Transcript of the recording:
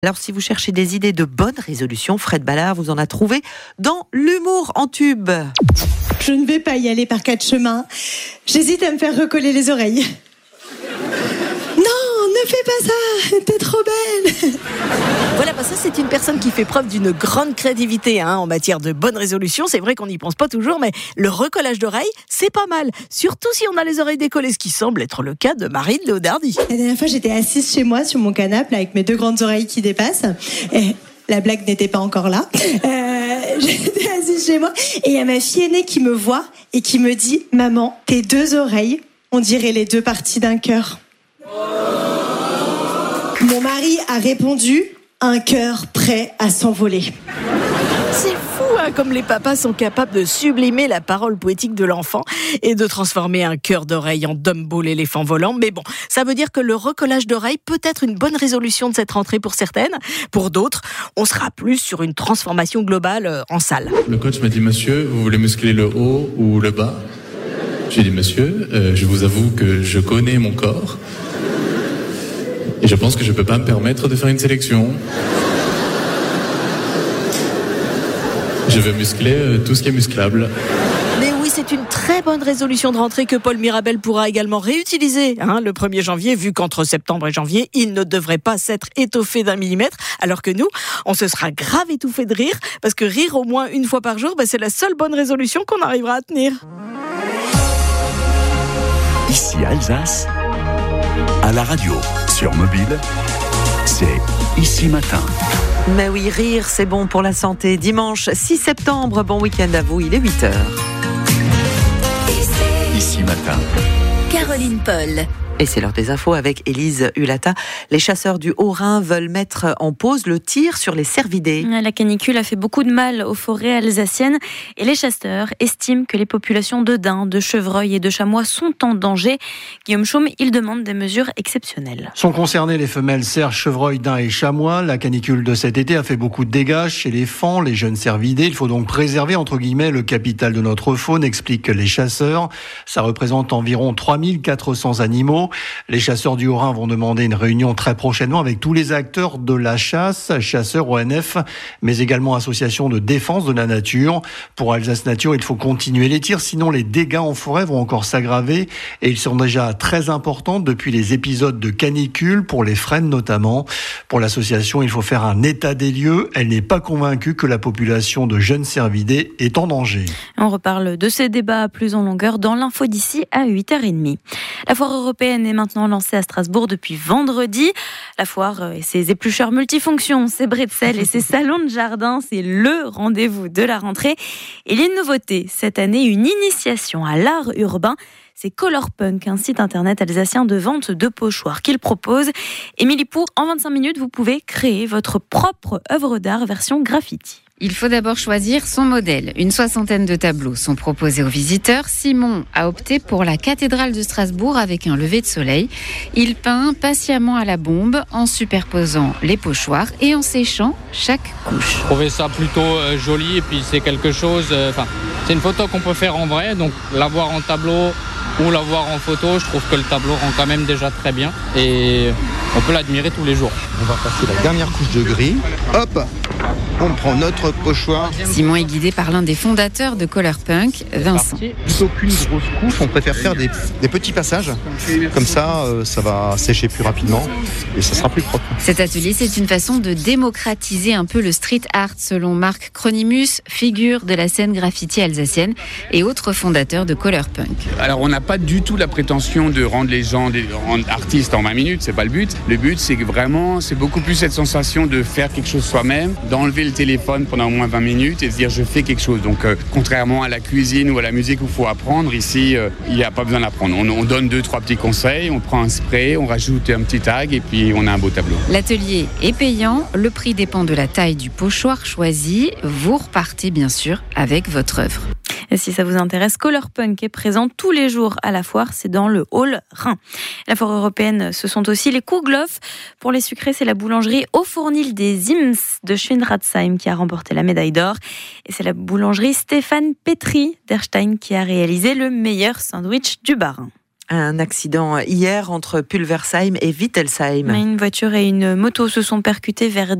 Alors si vous cherchez des idées de bonnes résolutions, Fred Ballard vous en a trouvé dans l'humour en tube. Je ne vais pas y aller par 4 chemins. J'hésite à me faire recoller les oreilles. Non, ne fais pas ça, t'es trop belle. Voilà, ça c'est une personne qui fait preuve d'une grande créativité en matière de bonnes résolutions. C'est vrai qu'on n'y pense pas toujours, mais le recollage d'oreilles, c'est pas mal. Surtout si on a les oreilles décollées, ce qui semble être le cas de Marine Léodardi. La dernière fois, j'étais assise chez moi sur mon canapé avec mes 2 grandes oreilles qui dépassent. Et la blague n'était pas encore là. J'étais assise chez moi et il y a ma fille aînée qui me voit et qui me dit « Maman, tes 2 oreilles, on dirait les 2 parties d'un cœur. » Mon mari a répondu « Un cœur prêt à s'envoler. » C'est fou, comme les papas sont capables de sublimer la parole poétique de l'enfant et de transformer un cœur d'oreille en Dumbo l'éléphant volant. Mais bon, ça veut dire que le recollage d'oreilles peut être une bonne résolution de cette rentrée pour certaines. Pour d'autres, on sera plus sur une transformation globale en salle. Le coach m'a dit « Monsieur, vous voulez muscler le haut ou le bas ?» J'ai dit « Monsieur, je vous avoue que je connais mon corps et je pense que je ne peux pas me permettre de faire une sélection. Je veux muscler tout ce qui est musclable. » Mais oui, c'est une très bonne résolution de rentrée que Paul Mirabel pourra également réutiliser le 1er janvier, vu qu'entre septembre et janvier, il ne devrait pas s'être étoffé d'1 millimètre, alors que nous, on se sera grave étouffé de rire, parce que rire au moins une fois par jour, c'est la seule bonne résolution qu'on arrivera à tenir. Ici Alsace, à la radio, sur mobile, c'est Ici Matin. Mais oui, rire, c'est bon pour la santé. Dimanche 6 septembre, bon week-end à vous, il est 8h. Ici Matin. Caroline Paul. Et c'est l'heure des infos avec Élise Hulata. Les chasseurs du Haut-Rhin veulent mettre en pause le tir sur les cervidés. La canicule a fait beaucoup de mal aux forêts alsaciennes et les chasseurs estiment que les populations de daims, de chevreuils et de chamois sont en danger. Guillaume Chaume, il demande des mesures exceptionnelles. Sont concernées les femelles cerfs, chevreuils, daims et chamois. La canicule de cet été a fait beaucoup de dégâts chez les faons, les jeunes cervidés. Il faut donc préserver, entre guillemets, le capital de notre faune, expliquent les chasseurs. Ça représente environ 3400 animaux. Les chasseurs du Haut-Rhin vont demander une réunion très prochainement avec tous les acteurs de la chasse, chasseurs, ONF, mais également associations de défense de la nature. Pour Alsace Nature, il faut continuer les tirs, sinon les dégâts en forêt vont encore s'aggraver et ils sont déjà très importants depuis les épisodes de canicule, pour les frênes notamment. Pour l'association, il faut faire un état des lieux. Elle n'est pas convaincue que la population de jeunes cervidés est en danger. On reparle de ces débats plus en longueur dans l'info d'ici à 8h30. La foire européenne est maintenant lancée à Strasbourg depuis vendredi. La foire et ses éplucheurs multifonctions, ses bretzels et ses salons de jardin, c'est le rendez-vous de la rentrée. Et les nouveautés, cette année, une initiation à l'art urbain. C'est Colorpunk, un site internet alsacien de vente de pochoirs qu'il propose. Émilie Pou, en 25 minutes, vous pouvez créer votre propre œuvre d'art version graffiti. Il faut d'abord choisir son modèle. Une 60aine de tableaux sont proposés aux visiteurs. Simon a opté pour la cathédrale de Strasbourg avec un lever de soleil. Il peint patiemment à la bombe en superposant les pochoirs et en séchant chaque couche. Je trouvais ça plutôt joli et puis c'est quelque chose... c'est une photo qu'on peut faire en vrai, donc l'avoir en tableau ou l'avoir en photo, je trouve que le tableau rend quand même déjà très bien et on peut l'admirer tous les jours. On va passer la dernière couche de gris. Hop, on prend notre pochoir. Simon est guidé par l'un des fondateurs de Colorpunk, Vincent. Plutôt qu'une grosse couche, on préfère faire des petits passages. Comme ça, ça va sécher plus rapidement et ça sera plus propre. Cet atelier, c'est une façon de démocratiser un peu le street art, selon Marc Chronimus, figure de la scène graffiti alsacienne et autre fondateur de Colorpunk. Alors, on n'a pas du tout la prétention de rendre les gens artistes en 20 minutes, c'est pas le but. Le but, c'est que vraiment, c'est beaucoup plus cette sensation de faire quelque chose soi-même, d'enlever le téléphone pendant au moins 20 minutes et de dire je fais quelque chose. Donc, contrairement à la cuisine ou à la musique où il faut apprendre, ici, il n'y a pas besoin d'apprendre. On donne 2-3 petits conseils, on prend un spray, on rajoute un petit tag et puis on a un beau tableau. L'atelier est payant, le prix dépend de la taille du pochoir choisi. Vous repartez bien sûr avec votre œuvre. Et si ça vous intéresse, Colorpunk est présent tous les jours à la foire, c'est dans le hall Rhin. La foire européenne, ce sont aussi les Kouglof. Pour les sucrés, c'est la boulangerie Au Fournil des Ims de Schwinratsheim qui a remporté la médaille d'or. Et c'est la boulangerie Stéphane Petri d'Erstein qui a réalisé le meilleur sandwich du Bas-Rhin. Un accident hier entre Pulversheim et Wittelsheim. Une voiture et une moto se sont percutées vers